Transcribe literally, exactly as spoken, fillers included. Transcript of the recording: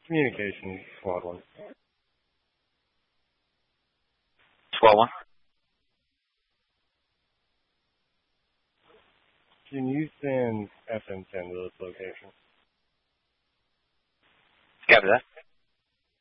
Communications, Squad one. Squad one. Can you send F M ten to this location? Copy that.